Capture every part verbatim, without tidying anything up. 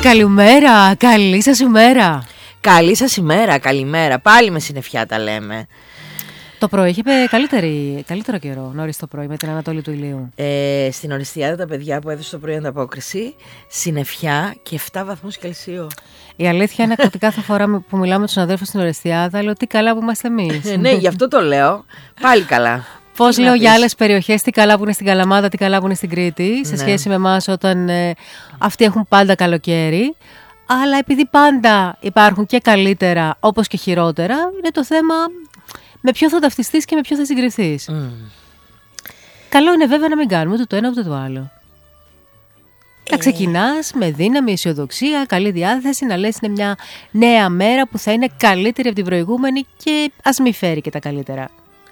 Καλημέρα, καλή σας ημέρα. Καλή σας ημέρα, καλημέρα. Πάλι με συννεφιά τα λέμε. Το πρωί είχε καλύτερη, καλύτερο καιρό, νωρίς το πρωί με την ανατολή του ηλίου. Ε, στην Οριστιάδα τα παιδιά που έδωσε το πρωί ανταπόκριση, συννεφιά και επτά βαθμούς Κελσίου. Η αλήθεια είναι ότι κάθε φορά που μιλάμε με τους αδέρφους στην Οριστιάδα, λέω τι καλά που είμαστε εμείς. Ναι, γι' αυτό το λέω. Πάλι καλά. Πώς λέω για άλλες περιοχές, τι καλά που είναι στην Καλαμάτα, τι καλά που είναι στην Κρήτη, σε Ναι. σχέση με εμάς όταν ε, αυτοί έχουν πάντα καλοκαίρι. Αλλά επειδή πάντα υπάρχουν και καλύτερα όπως και χειρότερα, είναι το θέμα με ποιο θα ταυτιστείς και με ποιο θα συγκριθείς. Mm. Καλό είναι βέβαια να μην κάνουμε ούτε το ένα ούτε το άλλο. Ε... Να ξεκινάς με δύναμη, αισιοδοξία, καλή διάθεση, να λες είναι μια νέα μέρα που θα είναι καλύτερη από την προηγούμενη και ας μη φέρει και τα καλύτερα.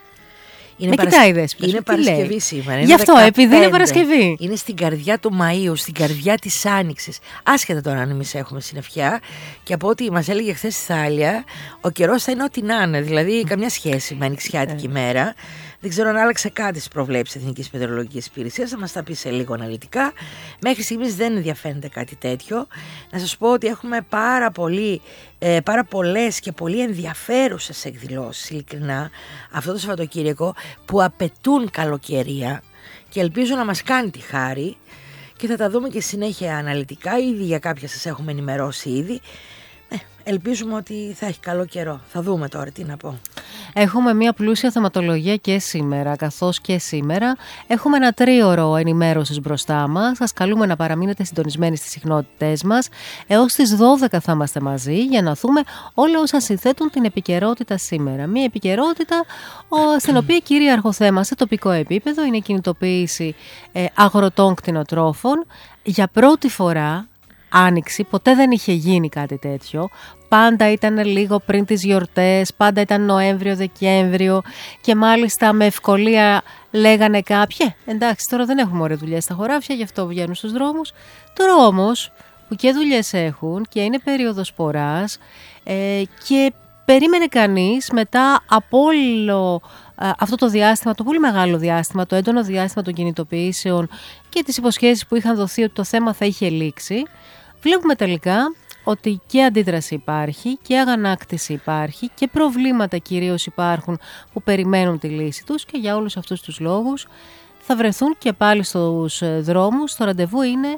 Είναι, με παρασ... κοιτάει, δέσπες, είναι Παρασκευή σήμερα. Γι' αυτό, δεκαπέντε. Επειδή είναι Παρασκευή. Είναι στην καρδιά του Μαΐου, στην καρδιά της Άνοιξης. Άσχετα τώρα αν εμείς έχουμε συννεφιά. Και από ό,τι μας έλεγε χθες η Θάλια, ο καιρός θα είναι ό,τι να είναι. Δηλαδή, καμιά σχέση με ανοιξιάτικη μέρα. Δεν ξέρω αν άλλαξε κάτι στις προβλέψεις της Εθνικής Μετεωρολογικής Υπηρεσίας. Θα μας τα πει σε λίγο αναλυτικά. Μέχρι στιγμής δεν ενδιαφέρεται κάτι τέτοιο. Να σας πω ότι έχουμε πάρα, πολύ, ε, πάρα πολλές και πολύ ενδιαφέρουσες εκδηλώσεις, ειλικρινά, αυτό το Σαββατοκύριακο, που απαιτούν καλοκαιρία και ελπίζω να μας κάνει τη χάρη και θα τα δούμε και συνέχεια αναλυτικά. Ήδη για κάποια σας έχουμε ενημερώσει ήδη. Ε, ελπίζουμε ότι θα έχει καλό καιρό. Θα δούμε τώρα τι να πω. Έχουμε μια πλούσια θεματολογία και σήμερα, καθώς και σήμερα έχουμε ένα τρίωρο ενημέρωσης μπροστά μας. Σας καλούμε να παραμείνετε συντονισμένοι στις συχνότητές μας. Έως τις δώδεκα θα είμαστε μαζί για να δούμε όλα όσα συνθέτουν την επικαιρότητα σήμερα. Μια επικαιρότητα ο, στην οποία κυρίαρχο θέμα σε τοπικό επίπεδο είναι η κινητοποίηση ε, αγροτών κτηνοτρόφων. Για πρώτη φορά Άνοιξη, ποτέ δεν είχε γίνει κάτι τέτοιο. Πάντα ήταν λίγο πριν τις γιορτές, πάντα ήταν Νοέμβριο-Δεκέμβριο και μάλιστα με ευκολία λέγανε κάποιοι εντάξει τώρα δεν έχουμε ωραία δουλειές στα χωράφια, γι' αυτό βγαίνουν στους δρόμους. Τώρα όμως που και δουλειές έχουν και είναι περίοδος σποράς ε, και περίμενε κανείς μετά από όλο αυτό το διάστημα, το πολύ μεγάλο διάστημα, το έντονο διάστημα των κινητοποιήσεων και τις υποσχέσεις που είχαν δοθεί ότι το θέμα θα είχε λήξει, βλέπουμε τελικά ότι και αντίδραση υπάρχει και αγανάκτηση υπάρχει και προβλήματα κυρίως υπάρχουν που περιμένουν τη λύση τους και για όλους αυτούς τους λόγους θα βρεθούν και πάλι στους δρόμους. Το ραντεβού είναι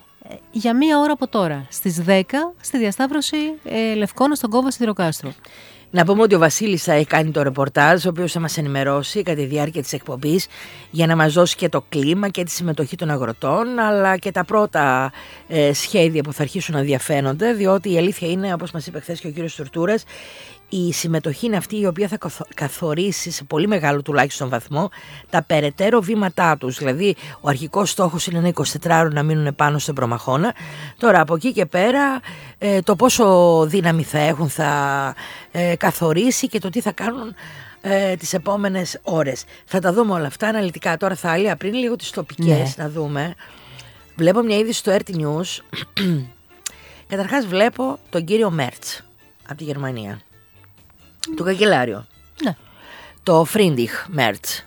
για μία ώρα από τώρα, στις δέκα, στη διασταύρωση ε, Λευκόνα στον Κόβο Σιδηροκάστρο. Να πούμε ότι ο Βασίλης θα έχει κάνει το ρεπορτάζ, ο οποίος θα μας ενημερώσει κατά τη διάρκεια της εκπομπής για να μας δώσει και το κλίμα και τη συμμετοχή των αγροτών, αλλά και τα πρώτα ε, σχέδια που θα αρχίσουν να διαφαίνονται, διότι η αλήθεια είναι, όπως μας είπε χθες και ο κύριος Τουρτούρας, η συμμετοχή είναι αυτή η οποία θα καθορίσει σε πολύ μεγάλο τουλάχιστον βαθμό τα περαιτέρω βήματά τους. Δηλαδή ο αρχικός στόχος είναι ένα εικοσιτετράωρο να μείνουν πάνω στον Προμαχώνα. Τώρα από εκεί και πέρα ε, το πόσο δύναμη θα έχουν θα ε, καθορίσει και το τι θα κάνουν ε, τις επόμενες ώρες. Θα τα δούμε όλα αυτά αναλυτικά. Τώρα θα άλλα πριν λίγο τις τοπικές ναι. να δούμε. Βλέπω μια είδηση στο Ερ τι News. Καταρχάς βλέπω τον κύριο Μέρτς από τη Γερμανία. Το καγκελάριο, ναι. το Φρίντιχ Μέρτς,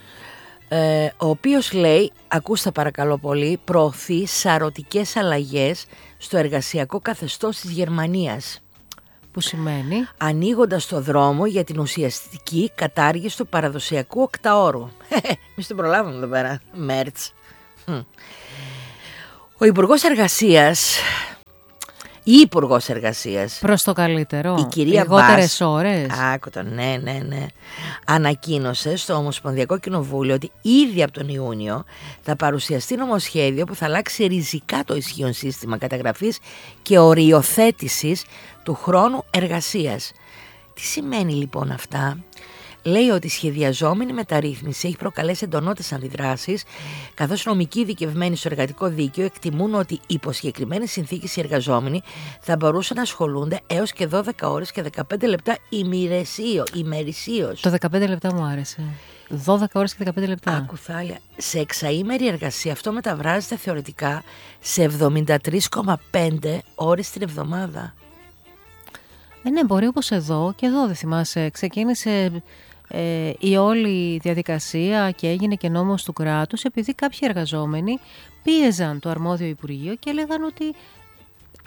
ε, ο οποίος λέει, ακούστε παρακαλώ πολύ, προωθεί σαρωτικές αλλαγές στο εργασιακό καθεστώς της Γερμανίας. Που σημαίνει? Ανοίγοντας το δρόμο για την ουσιαστική κατάργηση του παραδοσιακού οκταώρου. Εμείς τον προλάβαμε εδώ πέρα, Μέρτς. Ο Υπουργός Εργασίας... Η Υπουργός Εργασίας. Προς το καλύτερο. Η κυρία Λιγότερες ώρες. Άκου το, ναι, ναι, ναι. Ανακοίνωσε στο Ομοσπονδιακό Κοινοβούλιο ότι ήδη από τον Ιούνιο θα παρουσιαστεί νομοσχέδιο που θα αλλάξει ριζικά το ισχύον σύστημα καταγραφής και οριοθέτησης του χρόνου εργασίας. Τι σημαίνει λοιπόν αυτά? Λέει ότι η σχεδιαζόμενη μεταρρύθμιση έχει προκαλέσει εντονότες αντιδράσεις, καθώς νομικοί ειδικευμένοι στο εργατικό δίκαιο εκτιμούν ότι υπό συγκεκριμένες συνθήκες οι εργαζόμενοι θα μπορούσαν να ασχολούνται έως και δώδεκα ώρες και δεκαπέντε λεπτά ημερησίως. Το δεκαπέντε λεπτά μου άρεσε. δώδεκα ώρες και δεκαπέντε λεπτά. Άκου Θάλια, σε εξαήμερη εργασία αυτό μεταβράζεται θεωρητικά σε εβδομήντα τρία κόμμα πέντε ώρες την εβδομάδα. Ε, ναι, μπορεί όπως εδώ και εδώ δεν θυμάσαι. Ξεκίνησε ε, η όλη διαδικασία και έγινε και νόμος του κράτους επειδή κάποιοι εργαζόμενοι πίεζαν το αρμόδιο Υπουργείο και έλεγαν ότι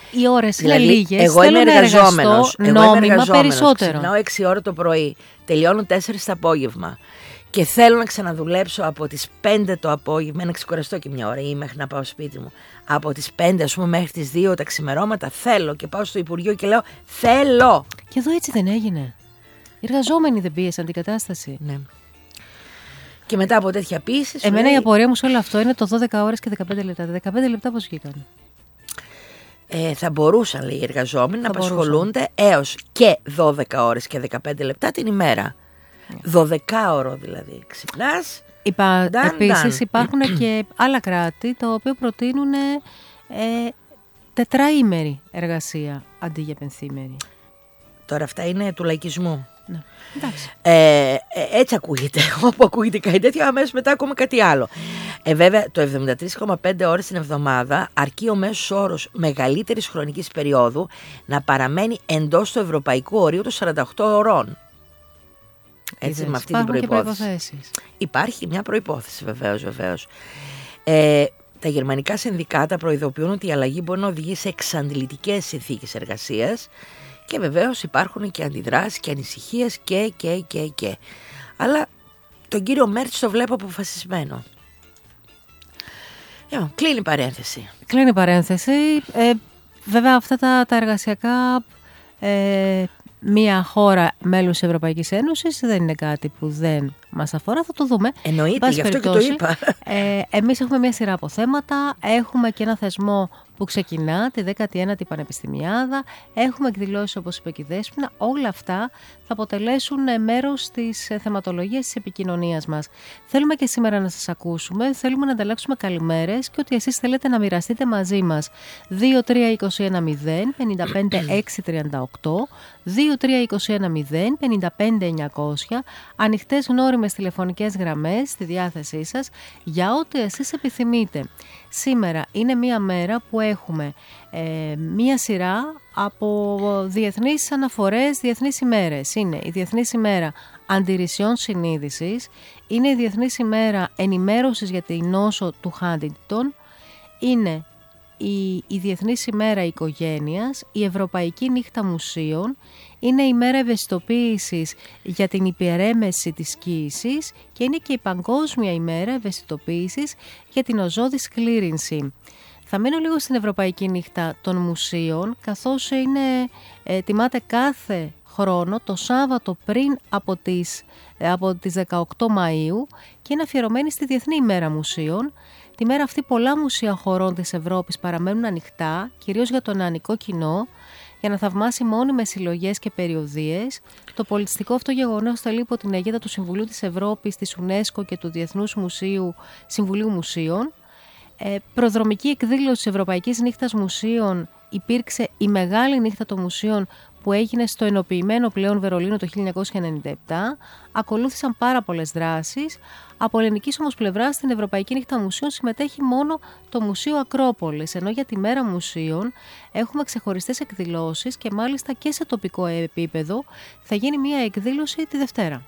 οι ώρες δηλαδή, είναι λίγες. Εγώ είμαι εργαζόμενος. Νόμιμα περισσότερο. Ξυπνάω έξι ώρα το πρωί, τελειώνω τέσσερις το απόγευμα. Και θέλω να ξαναδουλέψω από τις πέντε το απόγευμα, να ξεκουραστώ και μια ώρα ή μέχρι να πάω σπίτι μου. Από τις πέντε, ας πούμε, μέχρι τις δύο τα ξημερώματα θέλω και πάω στο Υπουργείο και λέω θέλω. Και εδώ έτσι δεν έγινε. Οι εργαζόμενοι δεν πίεσαν την κατάσταση. Ναι. Και μετά από τέτοια πίεση. Εμένα λέει... η απορία μου σε όλο αυτό είναι το δώδεκα ώρες και δεκαπέντε λεπτά. Τα δεκαπέντε λεπτά πώς βγήκαν? Ε, θα μπορούσαν, λέει, οι εργαζόμενοι θα να απασχολούνται έως και δώδεκα ώρες και δεκαπέντε λεπτά την ημέρα. δώδεκα ώρο δηλαδή. Ξυπνάς. Υπά... Επίσης υπάρχουν και άλλα κράτη τα οποία προτείνουν ε, τετραήμερη εργασία αντί για πενθήμερη. Τώρα αυτά είναι του λαϊκισμού. Ναι. Ε, ε, έτσι ακούγεται. Όπου ακούγεται κάτι τέτοιο, αμέσως μετά ακούμε κάτι άλλο. Ε, βέβαια, το εβδομήντα τρία κόμμα πέντε ώρες την εβδομάδα αρκεί ο μέσος όρος μεγαλύτερης χρονικής περίοδου να παραμένει εντός του ευρωπαϊκού ορίου των σαράντα οκτώ ωρών. Έτσι, με αυτή την προϋπόθεση. Υπάρχει μια προϋπόθεση, βεβαίως, βεβαίως. Ε, τα γερμανικά συνδικάτα προειδοποιούν ότι η αλλαγή μπορεί να οδηγήσει σε εξαντλητικές συνθήκες εργασίας και βεβαίως υπάρχουν και αντιδράσεις και ανησυχίες και, και, και, και. Αλλά τον κύριο Μέρτς το βλέπω αποφασισμένο. Ε, κλείνει παρένθεση. Κλείνει παρένθεση. Ε, βέβαια αυτά τα, τα εργασιακά... Ε, μια χώρα μέλος της Ευρωπαϊκής Ένωσης δεν είναι κάτι που δεν μας αφορά, θα το δούμε. Εννοείται, γι' αυτό και το είπα. Ε, εμείς έχουμε μια σειρά από θέματα, έχουμε και ένα θεσμό που ξεκινά τη δέκατη ένατη Πανεπιστημιάδα, έχουμε εκδηλώσεις όπως είπε και η Δέσποινα, όλα αυτά θα αποτελέσουν μέρος της θεματολογίας της επικοινωνίας μας. Θέλουμε και σήμερα να σας ακούσουμε, θέλουμε να ανταλλάξουμε καλημέρες και ότι εσείς θέλετε να μοιραστείτε μαζί μας. δύο τρία είκοσι ένα μηδέν πενήντα πέντε έξι τριάντα οκτώ, δύο τρία είκοσι ένα μηδέν πενήντα πέντε εννιακόσια, ανοιχτές γνώριμες τηλεφωνικές γραμμές στη διάθεσή σας για ό,τι εσείς επιθυμείτε. Σήμερα είναι μία μέρα που έχουμε ε, μία σειρά από διεθνείς αναφορές, διεθνείς ημέρες. Είναι η Διεθνής ημέρα αντιρρησιών συνείδησης, είναι η Διεθνής ημέρα ενημέρωσης για την νόσο του Χάντινγκτον, είναι η, η Διεθνής ημέρα οικογένειας, η Ευρωπαϊκή νύχτα μουσείων, είναι η μέρα ευαισθητοποίησης για την υπερέμεση της κοίησης και είναι και η Παγκόσμια ημέρα ευαισθητοποίησης για την οζώδη σκλήρινση. Θα μείνω λίγο στην Ευρωπαϊκή νύχτα των μουσείων, καθώς είναι, ε, τιμάται κάθε χρόνο το Σάββατο πριν από τις, ε, από τις δεκαοκτώ Μαΐου και είναι αφιερωμένη στη Διεθνή ημέρα μουσείων. Τη μέρα αυτή πολλά μουσεία χωρών της Ευρώπης παραμένουν ανοιχτά, κυρίως για το νεανικό κοινό, για να θαυμάσει μόνιμες συλλογές και περιοδίες. Το πολιτιστικό αυτό γεγονός τελεί υπό την αιγίδα του Συμβουλίου της Ευρώπης, της UNESCO και του Διεθνούς Μουσείου, Συμβουλίου Μουσείων. Ε, προδρομική εκδήλωση της Ευρωπαϊκής Νύχτας Μουσείων υπήρξε η Μεγάλη Νύχτα των Μουσείων που έγινε στο ενοποιημένο πλέον Βερολίνο το χίλια εννιακόσια ενενήντα επτά. Ακολούθησαν πάρα πολλές δράσεις. Από ελληνικής όμως πλευράς στην Ευρωπαϊκή Νύχτα Μουσείων συμμετέχει μόνο το Μουσείο Ακρόπολης, ενώ για τη Μέρα Μουσείων έχουμε ξεχωριστές εκδηλώσεις και μάλιστα και σε τοπικό επίπεδο θα γίνει μια εκδήλωση τη Δευτέρα.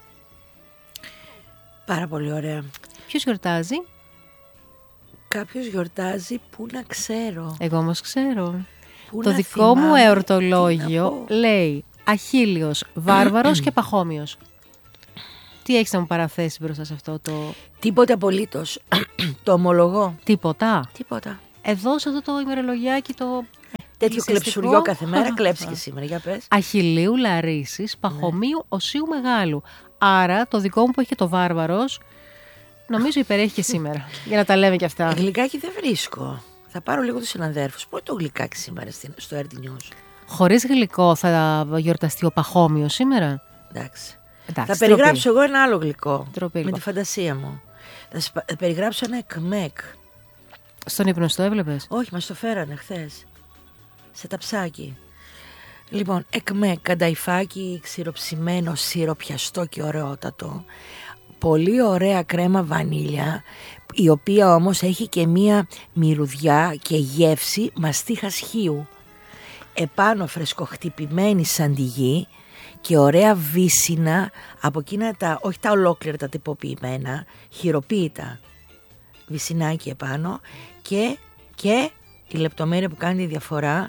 Πάρα πολύ ωραία. Ποιος γιορτάζει? Κάποιος γιορτάζει που να ξέρω. Εγώ όμως ξέρω. Που το δικό θυμάμαι, μου εορτολόγιο λέει Αχίλιος, Βάρβαρος και Παχώμιος. Τι έχεις να μου παραθέσει μπροστά σε αυτό το... Τίποτε απολύτως. Το ομολογώ. Τίποτα. Τίποτα. Εδώ σε αυτό το ημερολογιάκι το... Τέτοιο κλεψουριό κάθε μέρα κλέψει και σήμερα. Για πες. Αχιλίου Λαρίσης, Παχωμίου, ναι. Οσίου Μεγάλου. Άρα το δικό μου που έχει το Βάρβαρος νομίζω υπερέχει και σήμερα. Για να τα λέμε και αυτά. Γλυκάκι δεν βρίσκω. Θα πάρω λίγο τους συναδέρφους. Πού είναι το γλυκάκι σήμερα στο αρ τι News? Χωρίς γλυκό θα γιορταστεί ο Παχώμιος σήμερα. Εντάξει. Εντάξει, θα περιγράψω εγώ ένα άλλο γλυκό. Τροπή, με τη φαντασία μου. Θα περιγράψω ένα εκμεκ. Στον ύπνο στο έβλεπες? Όχι, μας το φέρανε χθες. Σε ταψάκι. Λοιπόν, εκμεκ, κανταϊφάκι, ξηροψημένο, σιροπιαστό και ωραιότατο. Πολύ ωραία κρέμα βανίλια, η οποία όμως έχει και μία μυρωδιά και γεύση μαστίχα χείου. Επάνω φρεσκοχτυπημένη σαντιγί και ωραία βύσσινα από εκείνα τα, όχι τα ολόκληρα τα τυποποιημένα, χειροποίητα βυσσινάκι επάνω και, και η λεπτομέρεια που κάνει τη διαφορά,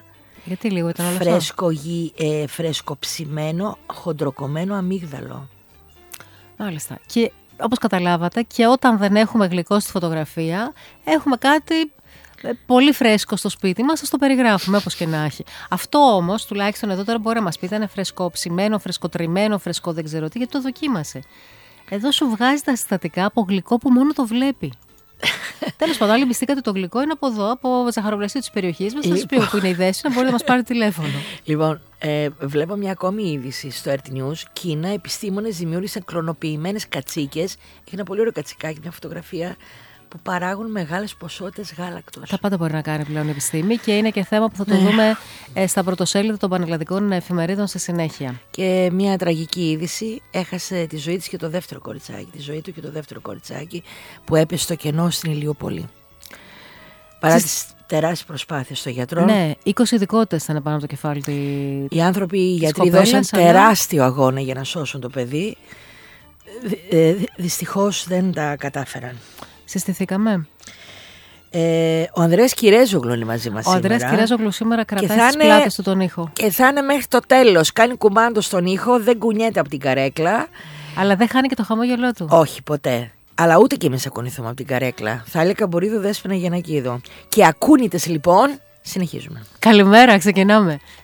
Γιατί λίγο ήταν όλο Φρέσκο, γη, ε, φρέσκοψημένο, χοντροκομμένο αμύγδαλο. Μάλιστα. Και όπως καταλάβατε, και όταν δεν έχουμε γλυκό στη φωτογραφία, έχουμε κάτι πολύ φρέσκο στο σπίτι μας, θα το περιγράφουμε όπως και να έχει. Αυτό όμως, τουλάχιστον εδώ τώρα μπορεί να μας πει, ήταν φρεσκοψημένο, φρεσκοτριμμένο, φρεσκό δεν ξέρω τι, γιατί το δοκίμασε. Εδώ σου βγάζει τα συστατικά από γλυκό που μόνο το βλέπει. Τέλος πάντων, άλλοι μυστήκατε το γλυκό είναι από εδώ, από ζαχαροπλαστείο της περιοχής μας. Θα σας πει που είναι η θέση, να μπορείτε να μας πάρετε τηλέφωνο. Λοιπόν, ε, βλέπω μια ακόμη είδηση στο Ερτ News. Κίνα, επιστήμονες δημιούργησαν κλωνοποιημένες κατσίκες. Έχει ένα πολύ ωραίο κατσικάκι, μια φωτογραφία που παράγουν μεγάλες ποσότητες γάλακτος. Τα πάντα μπορεί να κάνει πλέον η επιστήμη και είναι και θέμα που θα το δούμε ε, στα πρωτοσέλιδα των πανελλαδικών εφημερίδων στη συνέχεια. Και μια τραγική είδηση, έχασε τη ζωή της και το δεύτερο κοριτσάκι, τη ζωή του και το δεύτερο κοριτσάκι που έπεσε στο κενό στην Ηλιούπολη. Παρά Συς... τις τεράστιες προσπάθειες των γιατρών. Ναι, είκοσι ειδικότητες ήταν πάνω από το κεφάλι τη. Οι άνθρωποι, οι γιατροί δώσαν αλλά... τεράστιο αγώνα για να σώσουν το παιδί. Ε, δυστυχώς δεν τα κατάφεραν. Συστηθήκαμε. Ε, ο Ανδρέας Κυρέζογλου είναι μαζί μας ο σήμερα. Ο Ανδρέας Κυρέζογλου σήμερα κρατάει στις είναι... πλάτες του τον ήχο. Και θα είναι μέχρι το τέλος. Κάνει κουμάντο στον ήχο, δεν κουνιέται από την καρέκλα. Αλλά δεν χάνει και το χαμόγελό του. Όχι, ποτέ. Αλλά ούτε και εμείς ακουνηθούμε από την καρέκλα. Θα έλεγα Καμπορίδου, Δέσποινα Γιαννακίδου. Και ακούνητες λοιπόν, συνεχίζουμε. Καλημέρα, ξεκινάμε.